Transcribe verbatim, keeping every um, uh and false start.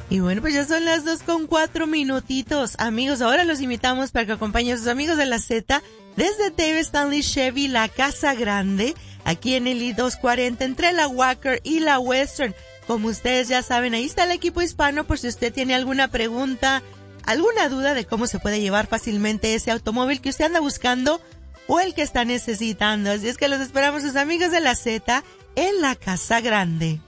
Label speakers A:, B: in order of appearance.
A: Y bueno, pues ya son las dos con cuatro minutitos. Amigos, ahora los invitamos para que acompañen a sus amigos de la Z desde David Stanley Chevy, la Casa Grande, aquí en el I doscientos cuarenta, entre la Walker y la Western. Como ustedes ya saben, ahí está el equipo hispano por si usted tiene alguna pregunta, alguna duda de cómo se puede llevar fácilmente ese automóvil que usted anda buscando o el que está necesitando. Así es que los esperamos sus amigos de la Z en la Casa Grande.